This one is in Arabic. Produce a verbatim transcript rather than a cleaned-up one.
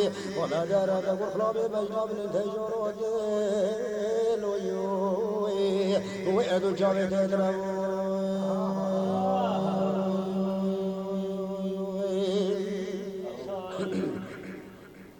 ولا دار تقول خلابي بجناب تجرودي ويدو جابي تدربو